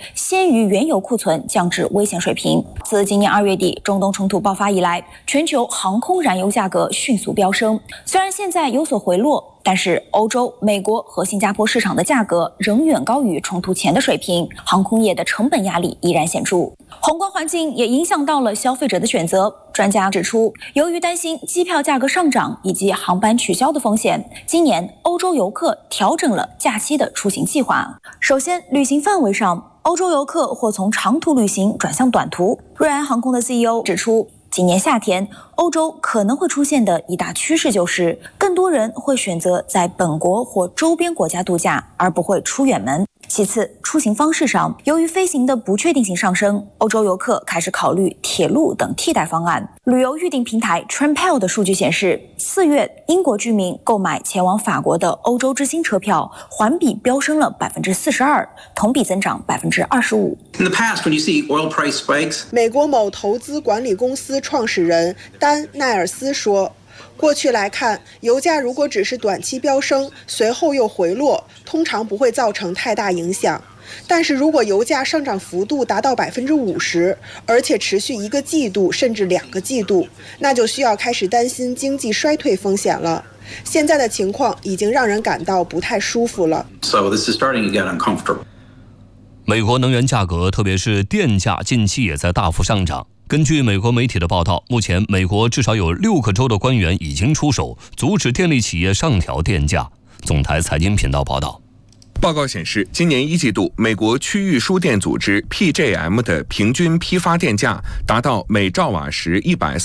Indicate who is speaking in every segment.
Speaker 1: 先于原油库存降至危险水平。自今年2月底中东冲突爆发以来，全球航空燃油价格迅速飙升，虽然现在有所回落，但是欧洲、美国和新加坡市场的价格仍远高于冲突前的水平，航空业的成本压力依然显著。宏观环境也影响到了消费者的选择。专家指出，由于担心机票价格上涨以及航班取消的风险，今年欧洲游客调整了假期的出行计划。首先，旅行范围上，欧洲游客或从长途旅行转向短途。瑞安航空的 CEO 指出，今年夏天，欧洲可能会出现的一大趋势就是，更多人会选择在本国或周边国家度假，而不会出远门。其次，出行方式上，由于飞行的不确定性上升，欧洲游客开始考虑铁路等替代方案。旅游预订平台 Trainpal 的数据显示，4月英国居民购买前往法国的欧洲之星车票，环比飙升了42%，同比增长25%。
Speaker 2: In the past, when you see oil price spikes，
Speaker 3: 美国某投资管理公司创始人丹·奈尔斯说，过去来看，油价如果只是短期飙升，随后又回落，通常不会造成太大影响。但是如果油价上涨幅度达到50%，而且持续1个季度甚至2个季度，那就需要开始担心经济衰退风险了。现在的情况已经让人感到不太舒服了。
Speaker 2: So this is starting to get uncomfortable.
Speaker 4: 美国能源价格，特别是电价，近期也在大幅上涨。根据美国媒体的报道，目前美国至少有6个州的官员已经出手，阻止电力企业上调电价。总台财经频道报道。
Speaker 5: 报告显示，今年1季度，美国区域输电组织 PJM 的平均批发电价达到每兆瓦时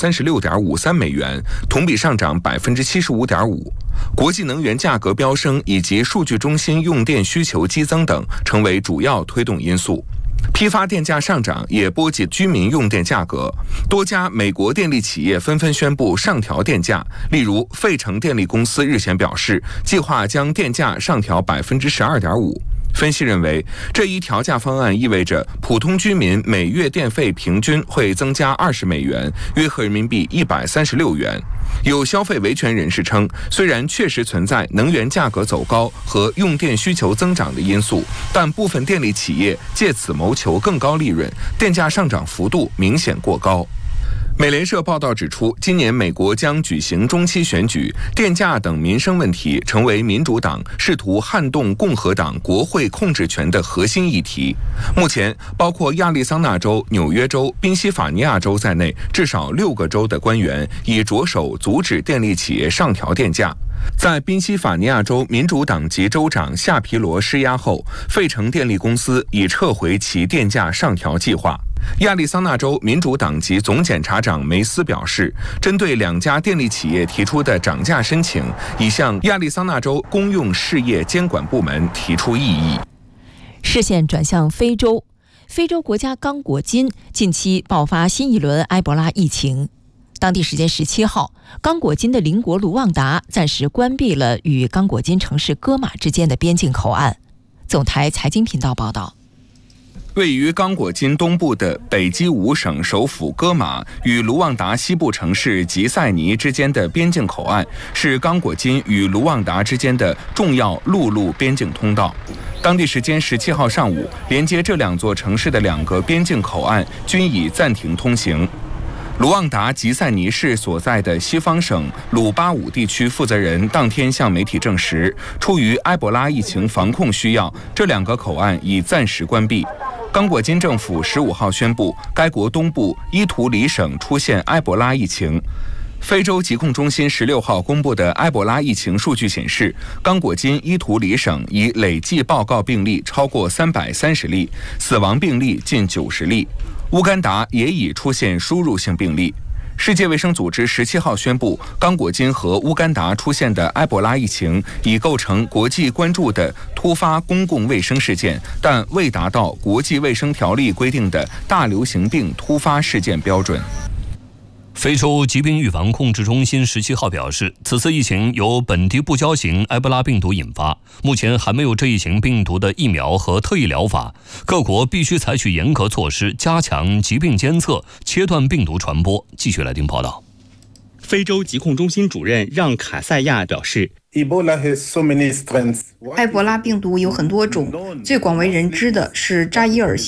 Speaker 5: 136.53美元，同比上涨75.5%。国际能源价格飙升以及数据中心用电需求激增等，成为主要推动因素。批发电价上涨也波及居民用电价格，多家美国电力企业纷纷宣布上调电价。例如，费城电力公司日前表示，计划将电价上调12.5%。分析认为，这一调价方案意味着普通居民每月电费平均会增加20美元，约合人民币136元。有消费维权人士称，虽然确实存在能源价格走高和用电需求增长的因素，但部分电力企业借此谋求更高利润，电价上涨幅度明显过高。美联社报道指出，今年美国将举行中期选举，电价等民生问题成为民主党试图撼动共和党国会控制权的核心议题。目前，包括亚利桑那州、纽约州、宾夕法尼亚州在内，至少6个州的官员已着手阻止电力企业上调电价。在宾夕法尼亚州民主党籍州长夏皮罗施压后，费城电力公司已撤回其电价上调计划。亚利桑那州民主党籍总检察长梅斯表示，针对2家电力企业提出的涨价申请，已向亚利桑那州公用事业监管部门提出异议。
Speaker 6: 视线转向非洲，非洲国家刚果金近期爆发新一轮埃博拉疫情。当地时间17号，刚果金的邻国卢旺达暂时关闭了与刚果金城市戈马之间的边境口岸。总台财经频道报道。
Speaker 5: 位于刚果金东部的北基伍省首府戈马与卢旺达西部城市吉塞尼之间的边境口岸，是刚果金与卢旺达之间的重要陆路边境通道。当地时间17号上午，连接这2座城市的2个边境口岸均已暂停通行。卢旺达吉塞尼市所在的西方省鲁巴武地区负责人当天向媒体证实，出于埃博拉疫情防控需要，这2个口岸已暂时关闭。刚果金政府15号宣布，该国东部伊图里省出现埃博拉疫情。非洲疾控中心16号公布的埃博拉疫情数据显示，刚果金伊图里省已累计报告病例超过330例，死亡病例近90例。乌干达也已出现输入性病例。世界卫生组织17号宣布，刚果金和乌干达出现的埃博拉疫情已构成国际关注的突发公共卫生事件，但未达到国际卫生条例规定的大流行病突发事件标准。
Speaker 4: 非洲疾病预防控制中心17号表示，此次疫情由本地不交型埃博拉病毒引发，目前还没有这一型病毒的疫苗和特异疗法，各国必须采取严格措施，加强疾病监测，切断病毒传播。继续来听报道。
Speaker 7: 非洲疾控中心主任让卡塞亚表示，
Speaker 8: 埃博拉病毒有很多种，最广为人知的是扎伊尔